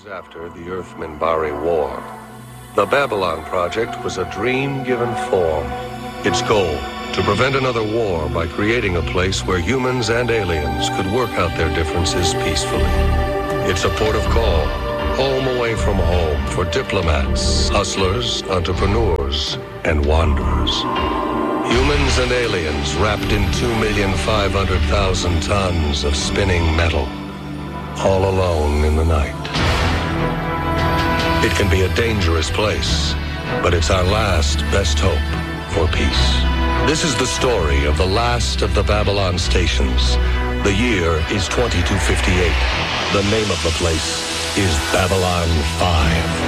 after the Earth-Minbari War, the Babylon Project was a dream given form. Its goal, to prevent another war by creating a place where humans and aliens could work out their differences peacefully. It's a port of call, home away from home for diplomats, hustlers, entrepreneurs, and wanderers. Humans and aliens wrapped in 2,500,000 tons of spinning metal, all alone in the night. It can be a dangerous place, but it's our last best hope for peace. This is the story of the last of the Babylon stations. The year is 2258. The name of the place is Babylon 5.